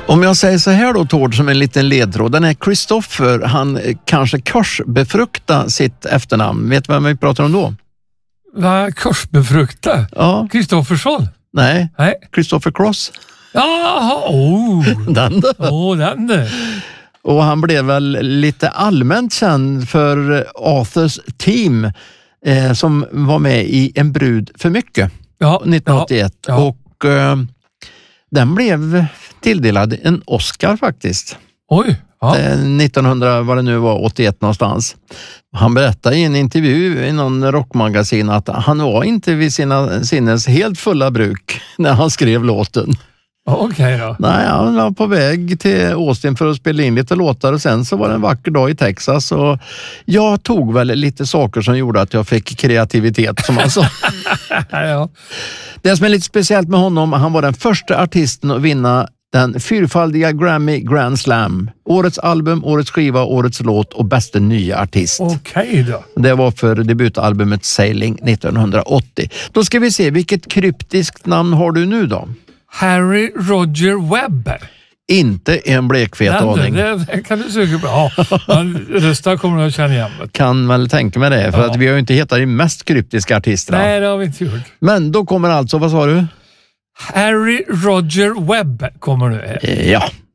Om jag säger så här då, Tord, som en liten ledtråd. Den är Kristoffer, han kanske korsbefrukta sitt efternamn. Vet du vem vi pratar om då? Va, korsbefrukta? Ja. Kristoffersson? Nej. Christopher Cross. Jaha, Den då. Den då. Och han blev väl lite allmänt känd för Arthurs team som var med i En brud för mycket 1981. Ja. Och den blev tilldelad en Oscar faktiskt. Oj. Ja. 1900, vad det nu var, 81 någonstans. Han berättade i en intervju i någon rockmagasin att han var inte vid sina sinnes helt fulla bruk när han skrev låten. Okej då. Nej, han var på väg till Austin för att spela in lite låtar och sen så var det en vacker dag i Texas och jag tog väl lite saker som gjorde att jag fick kreativitet, som han sa. Ja. Det som är lite speciellt med honom, han var den första artisten att vinna den fyrfaldiga Grammy Grand Slam. Årets album, årets skiva, årets låt och bästa nya artist. Okej då. Det var för debutalbumet Sailing 1980. Då ska vi se, vilket kryptiskt namn har du nu då? Harry Roger Webber. Inte en blekfet aning. Det kan du söka på. Ja, rösta kommer du att känna igen. Kan väl tänka mig det, för att vi har ju inte hittat de mest kryptiska artisterna. Nej, det har vi inte gjort. Men då kommer alltså, vad sa du? Harry Roger Webber kommer nu. Ja,